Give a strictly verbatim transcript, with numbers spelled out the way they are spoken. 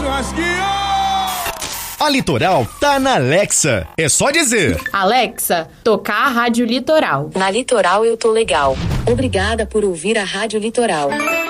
churrasquinho! A Litoral tá na Alexa. É só dizer: Alexa, tocar a Rádio Litoral. Na Litoral eu tô legal. Obrigada por ouvir a Rádio Litoral.